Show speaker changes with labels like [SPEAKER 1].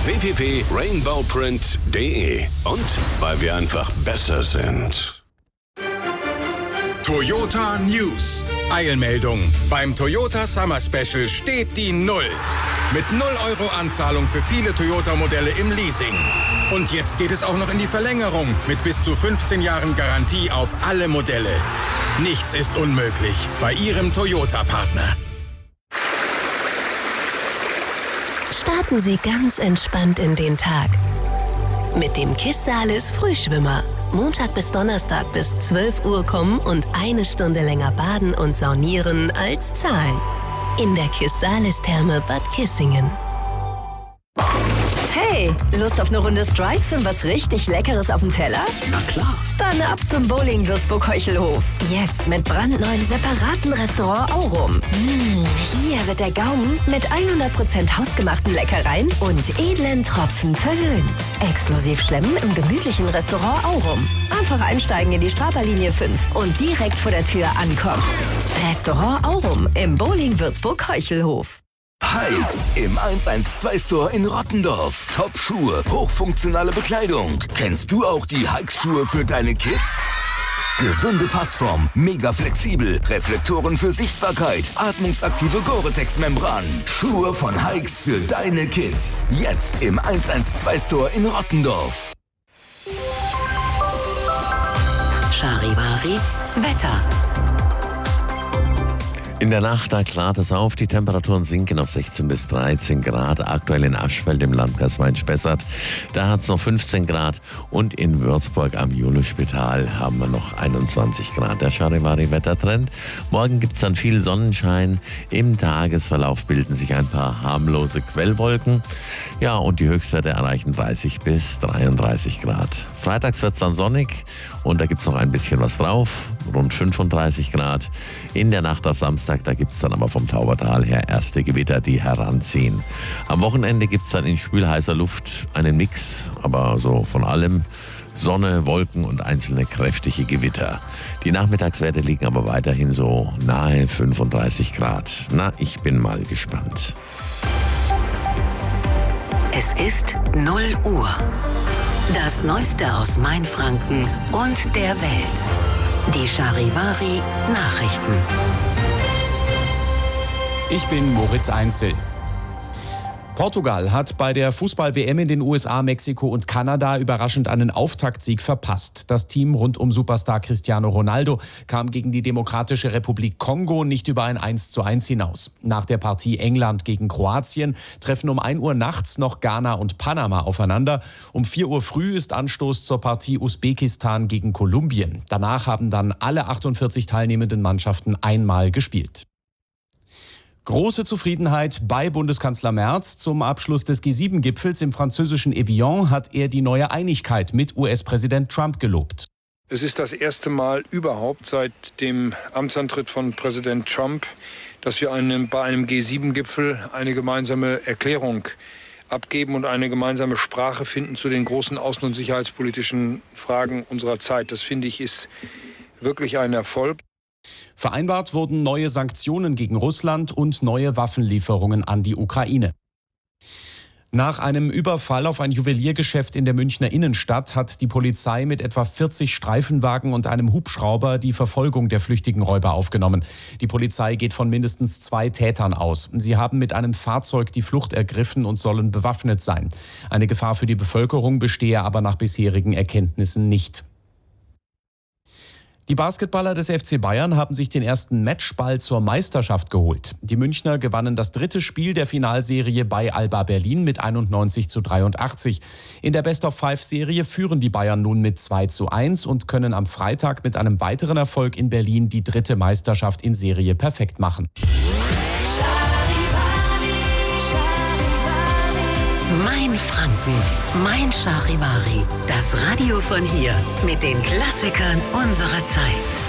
[SPEAKER 1] www.rainbowprint.de und weil wir einfach besser sind.
[SPEAKER 2] Toyota News. Eilmeldung. Beim Toyota Summer Special steht die Null. Mit 0 € Anzahlung für viele Toyota-Modelle im Leasing. Und jetzt geht es auch noch in die Verlängerung mit bis zu 15 Jahren Garantie auf alle Modelle. Nichts ist unmöglich bei Ihrem Toyota-Partner.
[SPEAKER 3] Starten Sie ganz entspannt in den Tag. Mit dem Kissalis Frühschwimmer. Montag bis Donnerstag bis 12 Uhr kommen und 1 Stunde länger baden und saunieren als zahlen. In der Kissalis-Therme Bad Kissingen.
[SPEAKER 4] Hey, Lust auf eine Runde Strikes und was richtig Leckeres auf dem Teller?
[SPEAKER 5] Na klar.
[SPEAKER 4] Dann ab zum Bowling Würzburg-Heuchelhof. Jetzt mit brandneuen separaten Restaurant Aurum. Hier wird der Gaumen mit 100% hausgemachten Leckereien und edlen Tropfen verwöhnt. Exklusiv schlemmen im gemütlichen Restaurant Aurum. Einfach einsteigen in die Straperlinie 5 und direkt vor der Tür ankommen. Restaurant Aurum im Bowling Würzburg-Heuchelhof.
[SPEAKER 5] Hikes im 112 Store in Rottendorf. Top-Schuhe, hochfunktionale Bekleidung. Kennst du auch die Hikes-Schuhe für deine Kids? Gesunde Passform, mega flexibel, Reflektoren für Sichtbarkeit, atmungsaktive Gore-Tex-Membran. Schuhe von Hikes für deine Kids. Jetzt im 112 Store in Rottendorf.
[SPEAKER 3] Charivari Wetter.
[SPEAKER 6] In der Nacht, da klart es auf, die Temperaturen sinken auf 16 bis 13 Grad. Aktuell in Aschfeld im Landkreis Main-Spessart, da hat es noch 15 Grad. Und in Würzburg am Julispital haben wir noch 21 Grad. Der Charivari-Wettertrend. Morgen gibt es dann viel Sonnenschein. Im Tagesverlauf bilden sich ein paar harmlose Quellwolken. Ja, und die Höchstwerte erreichen 30 bis 33 Grad. Freitags wird es dann sonnig und da gibt es noch ein bisschen was drauf. Rund 35 Grad. In der Nacht auf Samstag, da gibt es dann aber vom Taubertal her erste Gewitter, die heranziehen. Am Wochenende gibt es dann in schwül-heißer Luft einen Mix, aber so von allem. Sonne, Wolken und einzelne kräftige Gewitter. Die Nachmittagswerte liegen aber weiterhin so nahe 35 Grad. Na, ich bin mal gespannt.
[SPEAKER 3] Es ist 0 Uhr. Das Neueste aus Mainfranken und der Welt. Die Charivari Nachrichten.
[SPEAKER 7] Ich bin Moritz Einzel. Portugal hat bei der Fußball-WM in den USA, Mexiko und Kanada überraschend einen Auftaktsieg verpasst. Das Team rund um Superstar Cristiano Ronaldo kam gegen die Demokratische Republik Kongo nicht über ein 1:1 hinaus. Nach der Partie England gegen Kroatien treffen um 1 Uhr nachts noch Ghana und Panama aufeinander. Um 4 Uhr früh ist Anstoß zur Partie Usbekistan gegen Kolumbien. Danach haben dann alle 48 teilnehmenden Mannschaften einmal gespielt. Große Zufriedenheit bei Bundeskanzler Merz. Zum Abschluss des G7-Gipfels im französischen Evian hat er die neue Einigkeit mit US-Präsident Trump gelobt.
[SPEAKER 8] Es ist das erste Mal überhaupt seit dem Amtsantritt von Präsident Trump, dass wir bei einem G7-Gipfel eine gemeinsame Erklärung abgeben und eine gemeinsame Sprache finden zu den großen außen- und sicherheitspolitischen Fragen unserer Zeit. Das, finde ich, ist wirklich ein Erfolg.
[SPEAKER 7] Vereinbart wurden neue Sanktionen gegen Russland und neue Waffenlieferungen an die Ukraine. Nach einem Überfall auf ein Juweliergeschäft in der Münchner Innenstadt hat die Polizei mit etwa 40 Streifenwagen und einem Hubschrauber die Verfolgung der flüchtigen Räuber aufgenommen. Die Polizei geht von mindestens 2 Tätern aus. Sie haben mit einem Fahrzeug die Flucht ergriffen und sollen bewaffnet sein. Eine Gefahr für die Bevölkerung bestehe aber nach bisherigen Erkenntnissen nicht. Die Basketballer des FC Bayern haben sich den ersten Matchball zur Meisterschaft geholt. Die Münchner gewannen das 3. Spiel der Finalserie bei Alba Berlin mit 91:83. In der Best-of-5-Serie führen die Bayern nun mit 2:1 und können am Freitag mit einem weiteren Erfolg in Berlin die 3. Meisterschaft in Serie perfekt machen.
[SPEAKER 3] Mainfranken, mein Charivari. Das Radio von hier mit den Klassikern unserer Zeit.